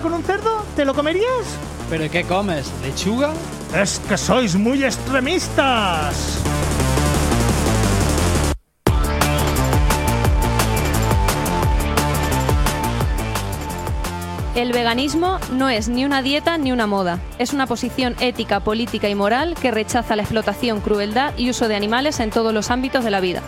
con un cerdo? ¿Te lo comerías? ¿Pero qué comes? ¿Lechuga? ¡Es que sois muy extremistas! El veganismo no es ni una dieta ni una moda. Es una posición ética, política y moral que rechaza la explotación, crueldad y uso de animales en todos los ámbitos de la vida.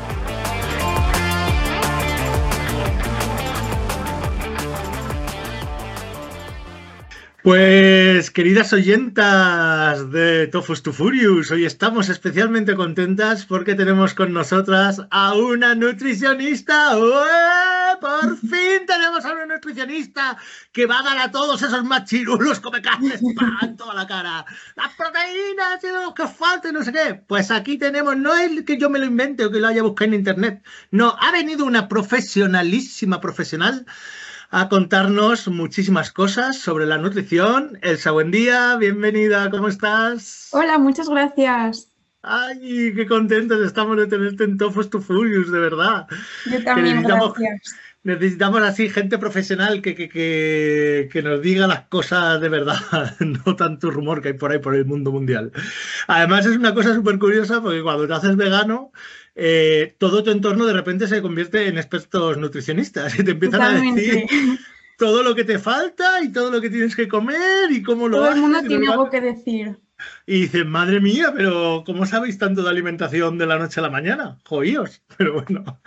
Pues, queridas oyentas de Tofus to Furious, hoy estamos especialmente contentas porque tenemos con nosotras a una nutricionista. ¡Ué! ¡Por fin tenemos a una nutricionista que va a dar a todos esos machirulos come carnes en toda la cara! ¡Las proteínas y lo que falta y no sé qué! Pues aquí tenemos, no es que yo me lo invente o que lo haya buscado en internet, no, ha venido una profesionalísima profesional a contarnos muchísimas cosas sobre la nutrición. Elsa, buen día, bienvenida, ¿cómo estás? Hola, muchas gracias. Ay, qué contentos estamos de tenerte en Tofus to Furious, de verdad. Yo también, gracias. Necesitamos así gente profesional que nos diga las cosas de verdad, no tanto rumor que hay por ahí por el mundo mundial. Además es una cosa súper curiosa porque cuando te haces vegano, todo tu entorno de repente se convierte en expertos nutricionistas y te empiezan Totalmente. a decir todo lo que te falta y todo lo que tienes que comer y cómo lo haces. Todo el mundo tiene algo que decir. Y dices, madre mía, pero ¿cómo sabéis tanto de alimentación de la noche a la mañana? Joíos, pero bueno.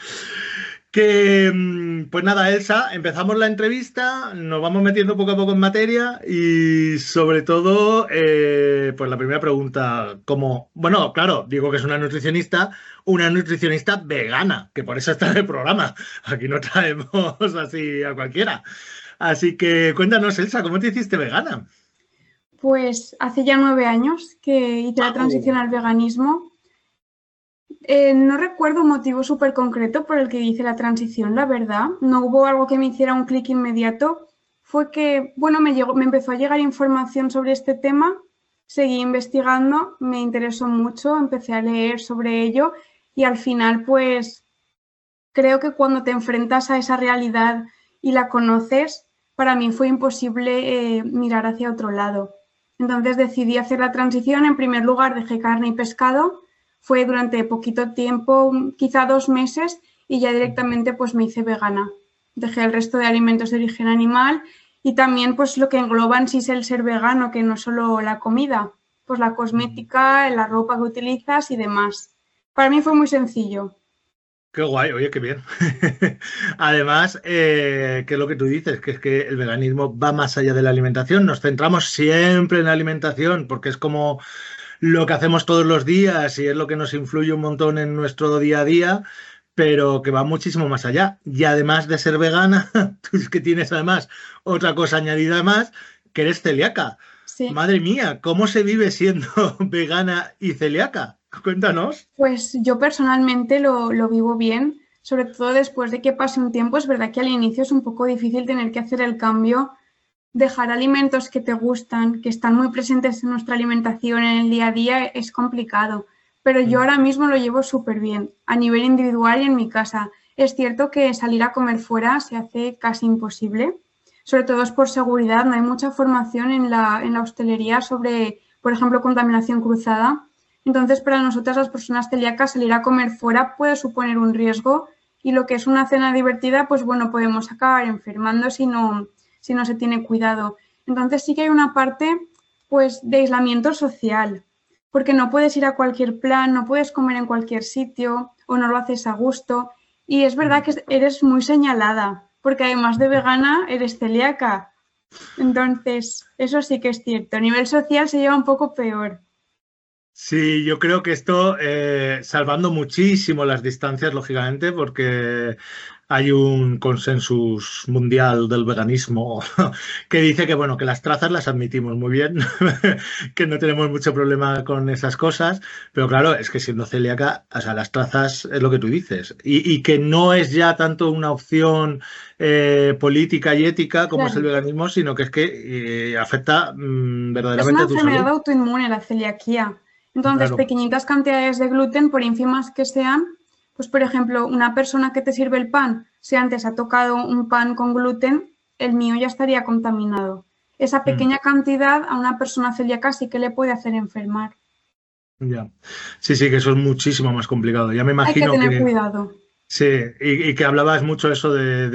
Pues nada, Elsa, empezamos la entrevista, nos vamos metiendo poco a poco en materia y sobre todo, pues la primera pregunta, bueno, claro, digo que es una nutricionista vegana, que por eso está en el programa, aquí no traemos así a cualquiera. Así que cuéntanos, Elsa, ¿cómo te hiciste vegana? Pues hace ya 9 años que hice la transición al veganismo. No recuerdo un motivo súper concreto por el que hice la transición, la verdad. No hubo algo que me hiciera un clic inmediato. Fue que, bueno, me empezó a llegar información sobre este tema, seguí investigando, me interesó mucho, empecé a leer sobre ello y al final, pues, creo que cuando te enfrentas a esa realidad y la conoces, para mí fue imposible mirar hacia otro lado. Entonces decidí hacer la transición. En primer lugar, dejé carne y pescado. Fue durante poquito tiempo, quizá 2 meses, y ya directamente pues me hice vegana. Dejé el resto de alimentos de origen animal y también pues lo que engloba en sí es el ser vegano, que no solo la comida, pues la cosmética, la ropa que utilizas y demás. Para mí fue muy sencillo. Qué guay, oye, qué bien. Además, que es lo que tú dices, que es que el veganismo va más allá de la alimentación. Nos centramos siempre en la alimentación porque es como lo que hacemos todos los días y es lo que nos influye un montón en nuestro día a día, pero que va muchísimo más allá. Y además de ser vegana, tú es que tienes además otra cosa añadida más, que eres celíaca. Sí. Madre mía, ¿cómo se vive siendo vegana y celíaca? Cuéntanos. Pues yo personalmente lo vivo bien, sobre todo después de que pase un tiempo. Es verdad que al inicio es un poco difícil tener que hacer el cambio. Dejar alimentos que te gustan, que están muy presentes en nuestra alimentación en el día a día, es complicado. Pero yo ahora mismo lo llevo súper bien, a nivel individual y en mi casa. Es cierto que salir a comer fuera se hace casi imposible, sobre todo es por seguridad. No hay mucha formación en la hostelería sobre, por ejemplo, contaminación cruzada. Entonces, para nosotras las personas celíacas, salir a comer fuera puede suponer un riesgo y lo que es una cena divertida, pues bueno, podemos acabar enfermando si no se tiene cuidado. Entonces sí que hay una parte pues de aislamiento social, porque no puedes ir a cualquier plan, no puedes comer en cualquier sitio o no lo haces a gusto. Y es verdad que eres muy señalada, porque además de vegana eres celíaca. Entonces eso sí que es cierto. A nivel social se lleva un poco peor. Sí, yo creo que esto, salvando muchísimo las distancias, lógicamente, porque hay un consensus mundial del veganismo que dice que, bueno, que las trazas las admitimos muy bien, que no tenemos mucho problema con esas cosas, pero claro, es que siendo celíaca, o sea, las trazas es lo que tú dices, y que no es ya tanto una opción política y ética como es el veganismo, sino que es que afecta verdaderamente a tu salud. Es una enfermedad autoinmune, la celiaquía. Entonces, Claro. pequeñitas cantidades de gluten, por ínfimas que sean, pues por ejemplo, una persona que te sirve el pan, si antes ha tocado un pan con gluten, el mío ya estaría contaminado. Esa pequeña cantidad a una persona celíaca sí que le puede hacer enfermar. Ya. Sí, sí, que eso es muchísimo más complicado. Ya me imagino Hay que tener cuidado. Sí, y que hablabas mucho eso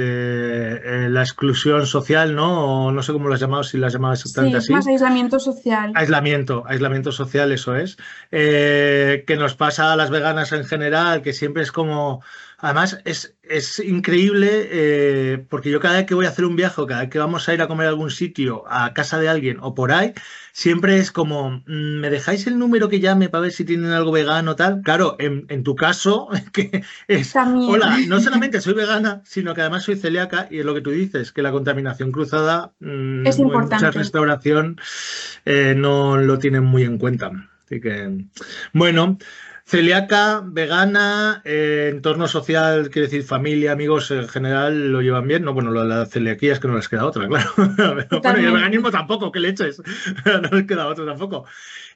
de la exclusión social, ¿no? O no sé cómo lo has llamado, si lo has llamado exactamente Sí, así. más aislamiento social. Aislamiento social, eso es. Que nos pasa a las veganas en general, que siempre es como... Además, es increíble porque yo cada vez que voy a hacer un viaje o cada vez que vamos a ir a comer a algún sitio, a casa de alguien o por ahí, siempre es como, ¿me dejáis el número que llame para ver si tienen algo vegano o tal? Claro, en tu caso, que es, También. hola, no solamente soy vegana, sino que además soy celíaca y es lo que tú dices, que la contaminación cruzada Es en mucha importante. restauración no lo tienen muy en cuenta. Así que, bueno... Celíaca, vegana, entorno social, quiere decir familia, amigos en general lo llevan bien. No, bueno, lo de la celiaquía es que no les queda otra, claro. Pero, bueno, y el veganismo tampoco, ¿qué leches? No les queda otra tampoco.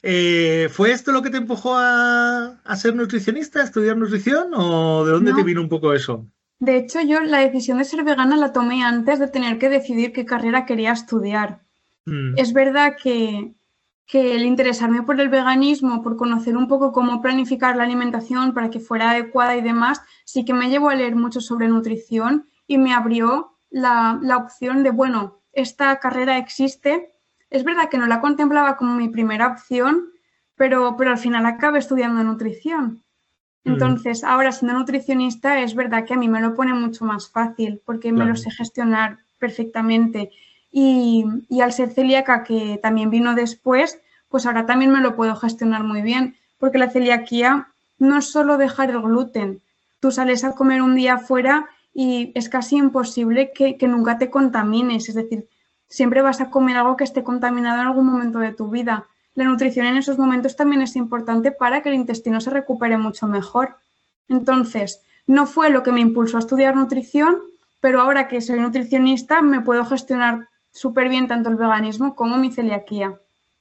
¿Fue esto lo que te empujó a ser nutricionista, a estudiar nutrición? ¿O de dónde te vino un poco eso? De hecho, yo la decisión de ser vegana la tomé antes de tener que decidir qué carrera quería estudiar. Es verdad que el interesarme por el veganismo, por conocer un poco cómo planificar la alimentación para que fuera adecuada y demás, sí que me llevó a leer mucho sobre nutrición y me abrió la opción de, bueno, esta carrera existe. Es verdad que no la contemplaba como mi primera opción, pero al final acabé estudiando nutrición. Entonces, ahora siendo nutricionista, es verdad que a mí me lo pone mucho más fácil porque me lo sé gestionar perfectamente. Y al ser celíaca, que también vino después, pues ahora también me lo puedo gestionar muy bien, porque la celiaquía no es solo dejar el gluten. Tú sales a comer un día fuera y es casi imposible que nunca te contamines, es decir, siempre vas a comer algo que esté contaminado en algún momento de tu vida. La nutrición en esos momentos también es importante para que el intestino se recupere mucho mejor. Entonces, no fue lo que me impulsó a estudiar nutrición, pero ahora que soy nutricionista me puedo gestionar súper bien tanto el veganismo como mi celiaquía.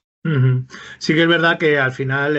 Sí que es verdad que al final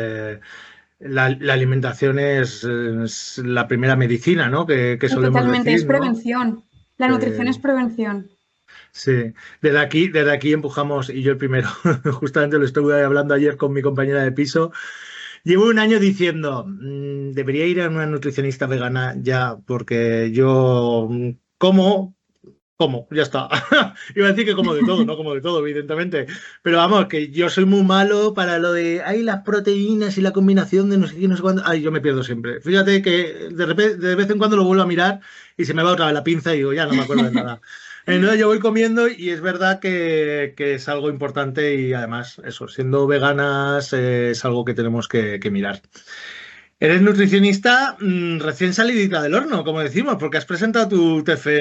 la alimentación es la primera medicina, ¿no? Que solemos Totalmente, decir, es prevención. ¿no? La nutrición es prevención. Sí, desde aquí empujamos, y yo el primero, justamente lo estuve hablando ayer con mi compañera de piso. Llevo un año diciendo, debería ir a una nutricionista vegana ya, porque yo como, ya está. Iba a decir que como de todo, no como de todo, evidentemente. Pero vamos, que yo soy muy malo para lo de, las proteínas y la combinación de no sé qué, no sé cuándo. Yo me pierdo siempre. Fíjate que de vez en cuando lo vuelvo a mirar y se me va otra vez la pinza y digo, ya no me acuerdo de nada. Entonces yo voy comiendo y es verdad que es algo importante y además eso, siendo veganas es algo que tenemos que mirar. Eres nutricionista recién salidita del horno, como decimos, porque has presentado tu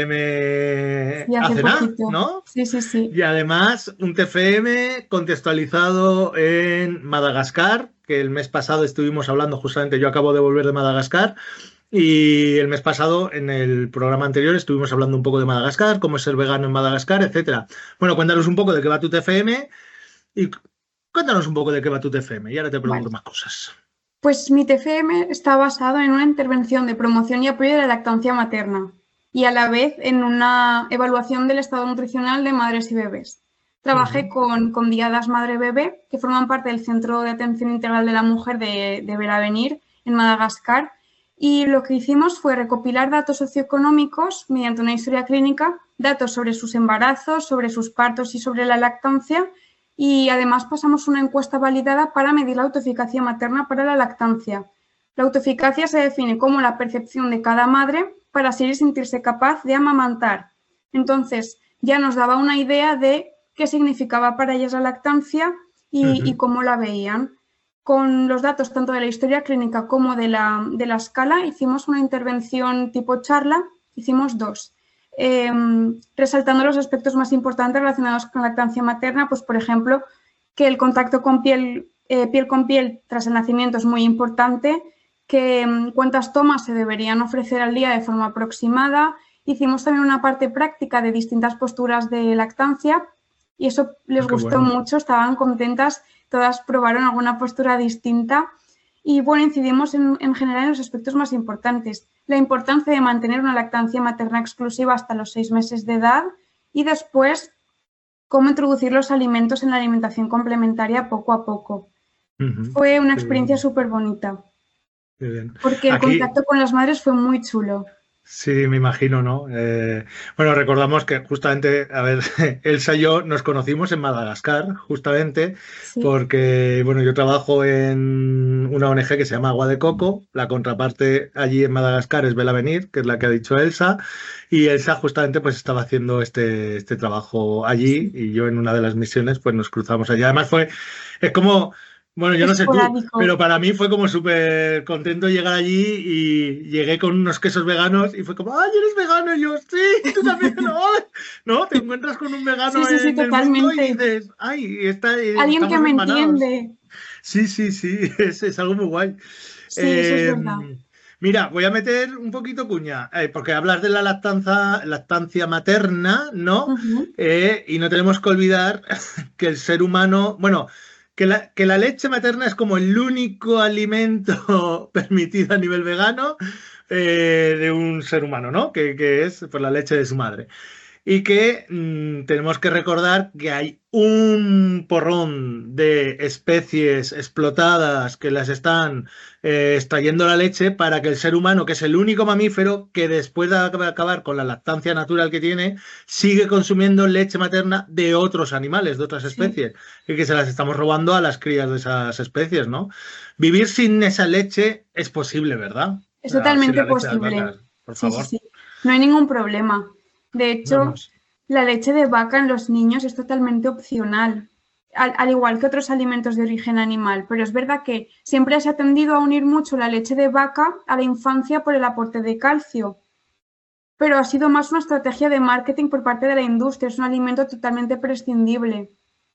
TFM hace nada, ¿no? Sí, sí, sí. Y además un TFM contextualizado en Madagascar, que el mes pasado estuvimos hablando, justamente yo acabo de volver de Madagascar, y el mes pasado en el programa anterior estuvimos hablando un poco de Madagascar, cómo es ser vegano en Madagascar, etcétera. Bueno, cuéntanos un poco de qué va tu TFM y cuéntanos un poco de qué va tu TFM y ahora te pregunto más cosas. Pues mi TFM está basado en una intervención de promoción y apoyo de la lactancia materna y a la vez en una evaluación del estado nutricional de madres y bebés. Trabajé con Diadas Madre-Bebé, que forman parte del Centro de Atención Integral de la Mujer de Ver-a-Venir en Madagascar, y lo que hicimos fue recopilar datos socioeconómicos mediante una historia clínica, datos sobre sus embarazos, sobre sus partos y sobre la lactancia. Y además pasamos una encuesta validada para medir la autoeficacia materna para la lactancia. La autoeficacia se define como la percepción de cada madre para así sentirse capaz de amamantar. Entonces, ya nos daba una idea de qué significaba para ellas la lactancia y cómo la veían. Con los datos tanto de la historia clínica como de la escala, hicimos una intervención tipo charla, hicimos 2. Resaltando los aspectos más importantes relacionados con la lactancia materna, pues por ejemplo, que el contacto con piel con piel tras el nacimiento es muy importante, que cuántas tomas se deberían ofrecer al día de forma aproximada. Hicimos también una parte práctica de distintas posturas de lactancia y eso les gustó mucho, estaban contentas, todas probaron alguna postura distinta. Y bueno, incidimos en general en los aspectos más importantes. La importancia de mantener una lactancia materna exclusiva hasta los 6 meses de edad y después cómo introducir los alimentos en la alimentación complementaria poco a poco. Fue una experiencia súper bonita, porque el contacto con las madres fue muy chulo. Sí, me imagino, ¿no? Bueno, recordamos que justamente, a ver, Elsa y yo nos conocimos en Madagascar, justamente, Sí. porque, bueno, yo trabajo en una ONG que se llama Agua de Coco, la contraparte allí en Madagascar es Vela Venir, que es la que ha dicho Elsa, y Elsa justamente pues estaba haciendo este trabajo allí, y yo en una de las misiones pues nos cruzamos allí. Además es como... Bueno, yo no sé tú, Esporádico. pero para mí fue como súper contento llegar allí y llegué con unos quesos veganos y fue como, ¡ay, eres vegano! Y yo, sí, tú también, ¿no? ¿No? Te encuentras con un vegano Sí, en el mundo y totalmente. dices, ¡ay! Alguien que estamos me hermanados". entiende. Sí, es algo muy guay. Sí, eso es verdad. Mira, voy a meter un poquito cuña, porque hablas de la lactancia materna, ¿no? Ujú. Y no tenemos que olvidar que el ser humano, bueno, que la leche materna es como el único alimento permitido a nivel vegano de un ser humano, ¿no? Que es pues, la leche de su madre. Y que tenemos que recordar que hay un porrón de especies explotadas que las están extrayendo la leche para que el ser humano, que es el único mamífero que después de acabar con la lactancia natural que tiene, sigue consumiendo leche materna de otros animales, de otras especies, y que se las estamos robando a las crías de esas especies, ¿no? Vivir sin esa leche es posible, ¿verdad? Es Sin totalmente la leche de las posible. vacas, por Sí, favor. sí. No hay ningún problema. De hecho, Vamos. la leche de vaca en los niños es totalmente opcional, al igual que otros alimentos de origen animal. Pero es verdad que siempre se ha tendido a unir mucho la leche de vaca a la infancia por el aporte de calcio. Pero ha sido más una estrategia de marketing por parte de la industria. Es un alimento totalmente prescindible.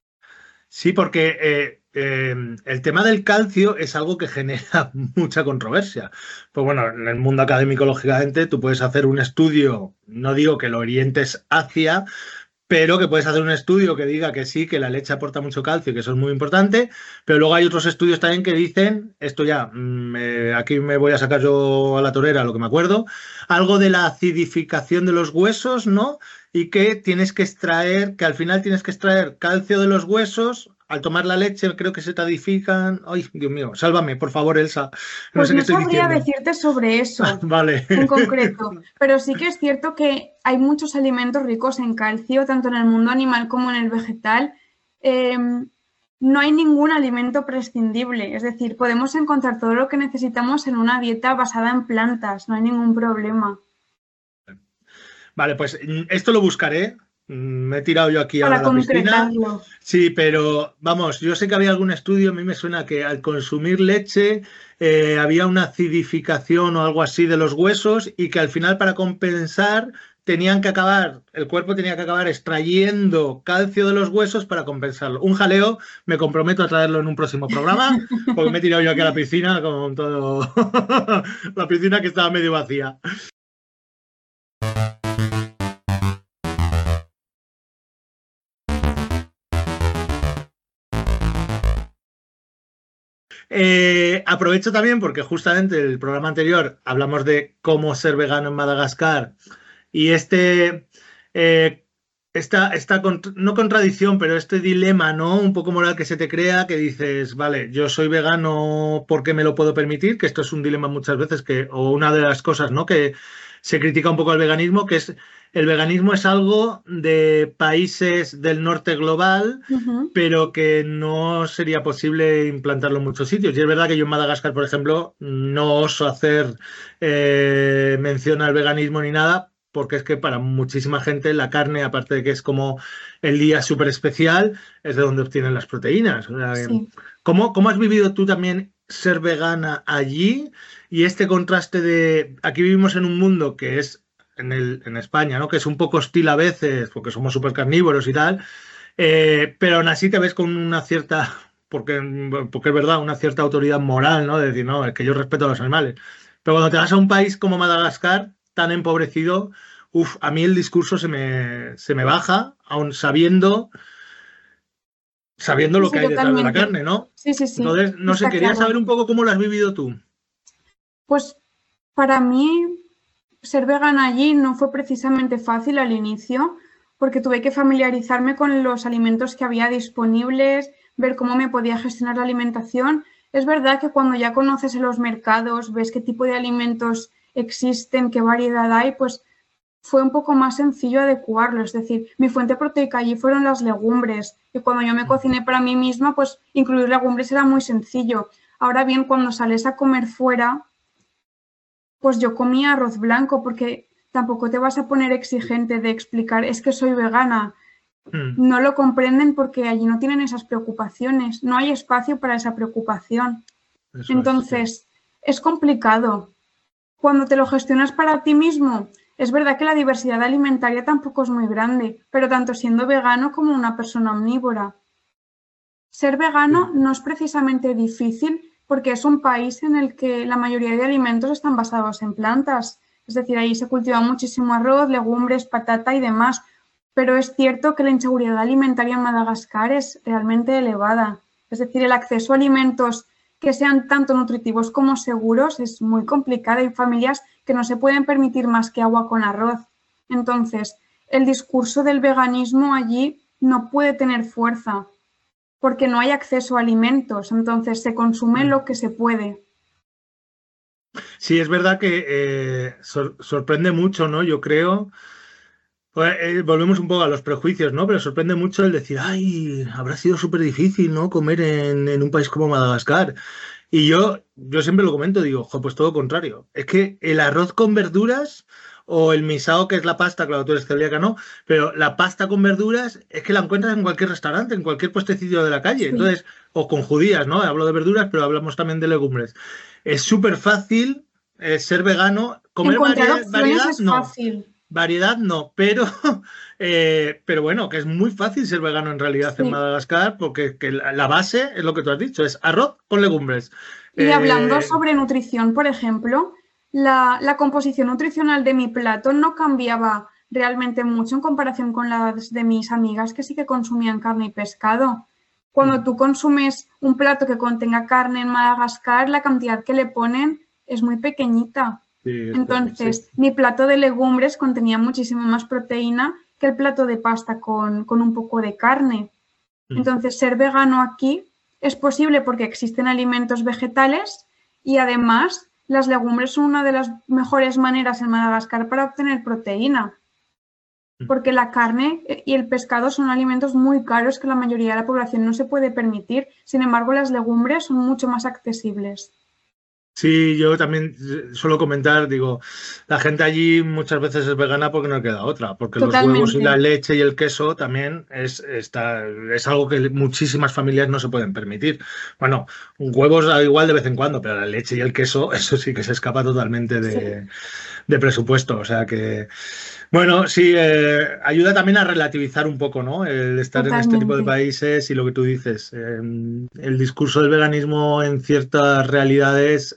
Sí, porque el tema del calcio es algo que genera mucha controversia. Pues bueno, en el mundo académico, lógicamente, tú puedes hacer un estudio, no digo que lo orientes hacia, pero que puedes hacer un estudio que diga que sí, que la leche aporta mucho calcio y que eso es muy importante, pero luego hay otros estudios también que dicen, esto ya, aquí me voy a sacar yo a la torera lo que me acuerdo, algo de la acidificación de los huesos, ¿no? Y que tienes que extraer, que al final tienes que extraer calcio de los huesos. Al tomar la leche creo que se te adifican. Ay, Dios mío, sálvame, por favor, Elsa. No Pues sé qué no estoy sabría diciendo. decirte sobre eso Vale. en concreto, pero sí que es cierto que hay muchos alimentos ricos en calcio, tanto en el mundo animal como en el vegetal. No hay ningún alimento prescindible, es decir, podemos encontrar todo lo que necesitamos en una dieta basada en plantas, no hay ningún problema. Vale, pues esto lo buscaré. Me he tirado yo aquí Para ahora a la piscina. concretarlo. Sí, pero vamos, yo sé que había algún estudio, a mí me suena que al consumir leche había una acidificación o algo así de los huesos y que al final para compensar el cuerpo tenía que acabar extrayendo calcio de los huesos para compensarlo. Un jaleo, me comprometo a traerlo en un próximo programa, porque me he tirado yo aquí a la piscina con todo, la piscina que estaba medio vacía. Aprovecho también porque justamente en el programa anterior hablamos de cómo ser vegano en Madagascar y no contradicción, pero este dilema, ¿no? Un poco moral que se te crea, que dices, vale, yo soy vegano porque me lo puedo permitir, que esto es un dilema muchas veces, o una de las cosas, ¿no? Que se critica un poco el veganismo, que es el veganismo es algo de países del norte global, pero que no sería posible implantarlo en muchos sitios. Y es verdad que yo en Madagascar, por ejemplo, no oso hacer mención al veganismo ni nada, porque es que para muchísima gente la carne, aparte de que es como el día súper especial, es de donde obtienen las proteínas. O sea, Sí. ¿Cómo has vivido tú también ser vegana allí? Y este contraste de aquí vivimos en un mundo que es en España, ¿no? Que es un poco hostil a veces, porque somos súper carnívoros y tal, pero aún así te ves con una cierta, porque es verdad, una cierta autoridad moral, ¿no? De decir, no, es que yo respeto a los animales. Pero cuando te vas a un país como Madagascar, tan empobrecido, a mí el discurso se me baja, aún sabiendo lo Sí, que hay detrás de la totalmente. carne, ¿no? Sí. Entonces, no sé, Está quería claro. saber un poco cómo lo has vivido tú. Pues para mí ser vegana allí no fue precisamente fácil al inicio, porque tuve que familiarizarme con los alimentos que había disponibles, ver cómo me podía gestionar la alimentación. Es verdad que cuando ya conoces en los mercados, ves qué tipo de alimentos existen, qué variedad hay, pues fue un poco más sencillo adecuarlo. Es decir, mi fuente proteica allí fueron las legumbres, y cuando yo me cociné para mí misma, pues incluir legumbres era muy sencillo. Ahora bien, cuando sales a comer fuera, pues yo comía arroz blanco, porque tampoco te vas a poner exigente de explicar, es que soy vegana. No lo comprenden porque allí no tienen esas preocupaciones, no hay espacio para esa preocupación. Eso Entonces, es complicado. Cuando te lo gestionas para ti mismo, es verdad que la diversidad alimentaria tampoco es muy grande, pero tanto siendo vegano como una persona omnívora. Ser vegano no es precisamente difícil porque es un país en el que la mayoría de alimentos están basados en plantas. Es decir, ahí se cultiva muchísimo arroz, legumbres, patata y demás. Pero es cierto que la inseguridad alimentaria en Madagascar es realmente elevada. Es decir, el acceso a alimentos que sean tanto nutritivos como seguros es muy complicado. Hay familias que no se pueden permitir más que agua con arroz. Entonces, el discurso del veganismo allí no puede tener fuerza porque no hay acceso a alimentos. Entonces, se consume lo que se puede. Sí, es verdad que sorprende mucho, ¿no? Yo creo. Pues, volvemos un poco a los prejuicios, ¿no? Pero sorprende mucho el decir, ay, habrá sido súper difícil, ¿no? Comer en un país como Madagascar. Y yo siempre lo comento, digo, jo, pues todo lo contrario. Es que el arroz con verduras o el misao, que es la pasta, claro, tú eres celíaca, ¿no? Pero la pasta con verduras es que la encuentras en cualquier restaurante, en cualquier puestecillo de la calle. Sí. Entonces, o con judías, ¿no? Hablo de verduras, pero hablamos también de legumbres. Es súper fácil ser vegano. Comer Encontrar opciones variedad, es no. fácil. Variedad no, pero bueno, que es muy fácil ser vegano en realidad en Sí. Madagascar, porque que la base es lo que tú has dicho, es arroz con legumbres. Y hablando sobre nutrición, por ejemplo, la composición nutricional de mi plato no cambiaba realmente mucho en comparación con las de mis amigas que sí que consumían carne y pescado. Cuando tú consumes un plato que contenga carne en Madagascar, la cantidad que le ponen es muy pequeñita. Sí, Entonces, mi plato de legumbres contenía muchísimo más proteína que el plato de pasta con un poco de carne. Entonces, ser vegano aquí es posible porque existen alimentos vegetales y además las legumbres son una de las mejores maneras en Madagascar para obtener proteína. Porque la carne y el pescado son alimentos muy caros que la mayoría de la población no se puede permitir. Sin embargo, las legumbres son mucho más accesibles. Sí, yo también suelo comentar, digo, la gente allí muchas veces es vegana porque no queda otra, porque Totalmente. los huevos y la leche y el queso también es algo que muchísimas familias no se pueden permitir. Bueno, huevos igual de vez en cuando, pero la leche y el queso, eso sí que se escapa totalmente de presupuesto. O sea que, bueno, sí, ayuda también a relativizar un poco, ¿no? El estar en este tipo de Totalmente. países y lo que tú dices, el discurso del veganismo en ciertas realidades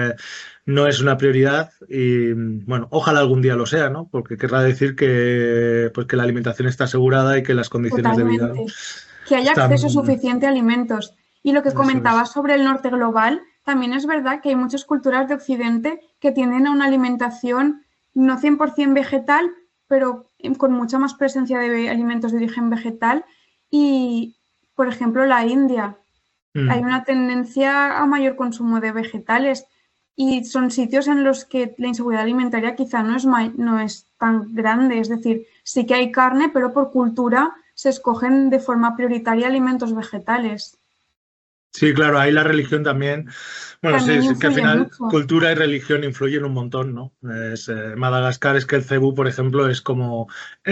no es una prioridad y, bueno, ojalá algún día lo sea, ¿no? Porque querrá decir que, pues, que la alimentación está asegurada y que las condiciones de vida Totalmente. Que haya están... acceso suficiente a alimentos. Y lo que Eso comentabas es. sobre el norte global, también es verdad que hay muchas culturas de Occidente que tienden a una alimentación no 100% vegetal, pero con mucha más presencia de alimentos de origen vegetal. Y, por ejemplo, la India. Hay una tendencia a mayor consumo de vegetales y son sitios en los que la inseguridad alimentaria quizá no es tan grande. Es decir, sí que hay carne, pero por cultura se escogen de forma prioritaria alimentos vegetales. Sí, claro, ahí la religión también. Bueno, También sí, que al influye final mucho. cultura y religión influyen un montón, ¿no? Madagascar es que el cebú, por ejemplo, es como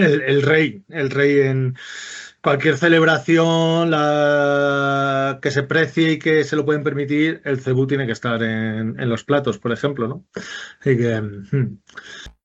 el rey en cualquier celebración que se precie y que se lo pueden permitir, el cebú tiene que estar en los platos, por ejemplo, ¿no? Así que,